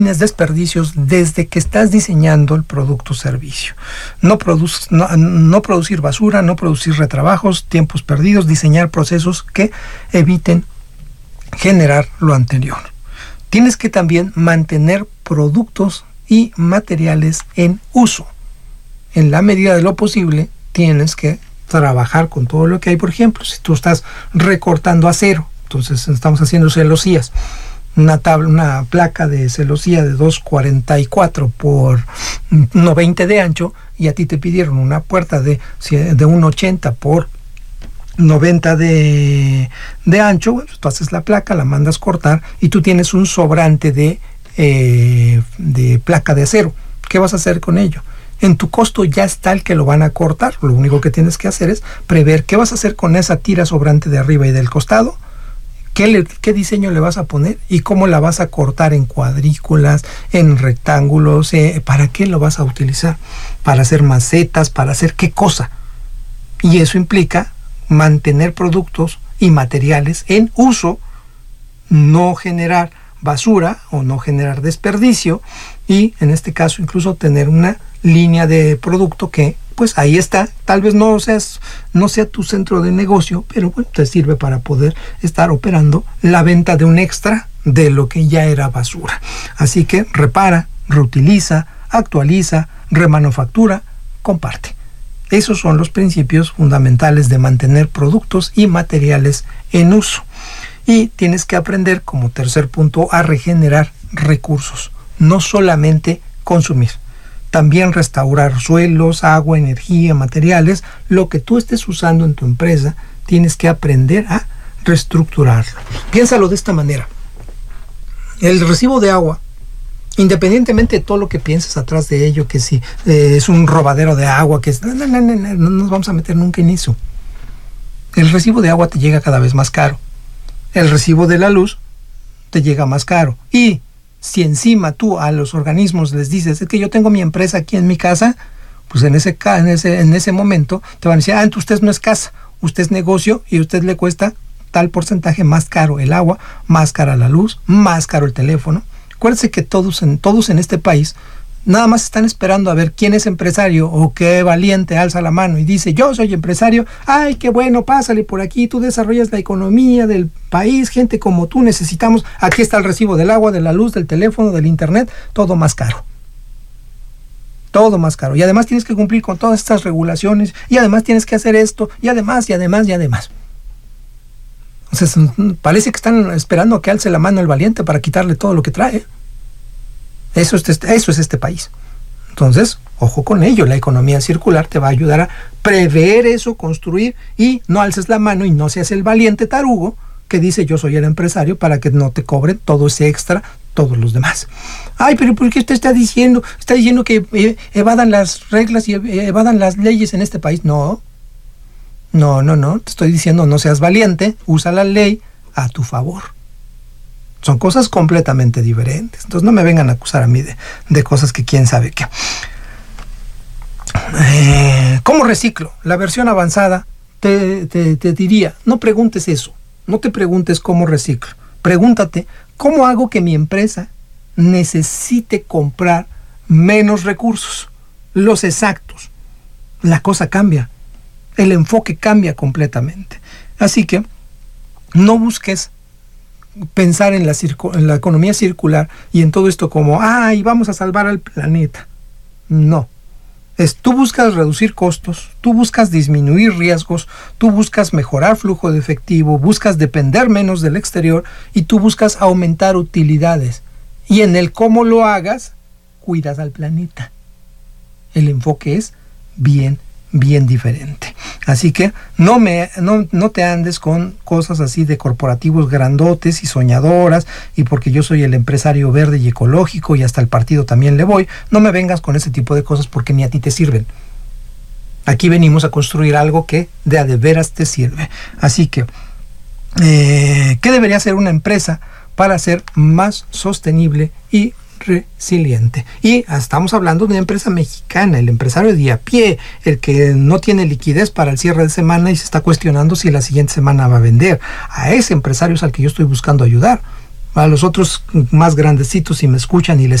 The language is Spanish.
desperdicios desde que estás diseñando el producto o servicio. No producir basura, no producir retrabajos, tiempos perdidos, diseñar procesos que eviten generar lo anterior. Tienes que también mantener productos y materiales en uso. En la medida de lo posible, tienes que trabajar con todo lo que hay. Por ejemplo, si tú estás recortando acero, entonces estamos haciendo celosías, una placa de celosía de 2.44 por 1.20 de ancho, y a ti te pidieron una puerta de 1.80 por 90 de ancho. Bueno, tú haces la placa, la mandas cortar y tú tienes un sobrante de placa de acero. ¿Qué vas a hacer con ello? En tu costo ya está el que lo van a cortar. Lo único que tienes que hacer es prever qué vas a hacer con esa tira sobrante de arriba y del costado, qué diseño le vas a poner y cómo la vas a cortar en cuadrículas, en rectángulos, para qué lo vas a utilizar, para hacer macetas, para hacer qué cosa. Y eso implica mantener productos y materiales en uso, no generar basura o no generar desperdicio, y en este caso incluso tener una línea de producto que pues ahí está. Tal vez no sea tu centro de negocio, pero bueno, te sirve para poder estar operando la venta de un extra de lo que ya era basura. Así que repara, reutiliza, actualiza, remanufactura, comparte. Esos son los principios fundamentales de mantener productos y materiales en uso. Y tienes que aprender, como tercer punto, a regenerar recursos, no solamente consumir. También restaurar suelos, agua, energía, materiales. Lo que tú estés usando en tu empresa, tienes que aprender a reestructurarlo. Piénsalo de esta manera. El recibo de agua, independientemente de todo lo que pienses atrás de ello, que si es un robadero de agua, que es... No nos vamos a meter nunca en eso. El recibo de agua te llega cada vez más caro. El recibo de la luz te llega más caro. Y si encima tú a los organismos les dices, es que yo tengo mi empresa aquí en mi casa, pues en ese momento te van a decir, entonces usted no es casa, usted es negocio y a usted le cuesta tal porcentaje más caro el agua, más cara la luz, más caro el teléfono. Acuérdense que todos en este país nada más están esperando a ver quién es empresario o qué valiente alza la mano y dice, yo soy empresario. Ay, qué bueno, pásale por aquí, tú desarrollas la economía del país, gente como tú necesitamos. Aquí está el recibo del agua, de la luz, del teléfono, del internet, todo más caro. Todo más caro. Y además tienes que cumplir con todas estas regulaciones, y además tienes que hacer esto, y además. Entonces, parece que están esperando a que alce la mano el valiente para quitarle todo lo que trae. Eso es este país. Entonces, ojo con ello. La economía circular te va a ayudar a prever eso, construir, y no alces la mano y no seas el valiente tarugo que dice yo soy el empresario, para que no te cobren todo ese extra todos los demás. Ay, pero ¿por qué usted está diciendo que evadan las reglas y evadan las leyes en este país? No, te estoy diciendo no seas valiente, usa la ley a tu favor. Son cosas completamente diferentes. Entonces no me vengan a acusar a mí de cosas que quién sabe qué. ¿Cómo reciclo? La versión avanzada te diría, no preguntes eso. No te preguntes cómo reciclo. Pregúntate, ¿cómo hago que mi empresa necesite comprar menos recursos? Los exactos. La cosa cambia. El enfoque cambia completamente. Así que no busques pensar en la economía circular y en todo esto como, vamos a salvar al planeta. No. Tú buscas reducir costos, tú buscas disminuir riesgos, tú buscas mejorar flujo de efectivo, buscas depender menos del exterior y tú buscas aumentar utilidades. Y en el cómo lo hagas, cuidas al planeta. El enfoque es bien diferente. Así que no te andes con cosas así de corporativos grandotes y soñadoras, y porque yo soy el empresario verde y ecológico y hasta el partido también le voy. No me vengas con ese tipo de cosas porque ni a ti te sirven. Aquí venimos a construir algo que de veras te sirve. Así que, ¿qué debería hacer una empresa para ser más sostenible y resiliente? Y estamos hablando de una empresa mexicana, el empresario de a pie, el que no tiene liquidez para el cierre de semana y se está cuestionando si la siguiente semana va a vender. A ese empresario es al que yo estoy buscando ayudar. A los otros más grandecitos, si me escuchan y les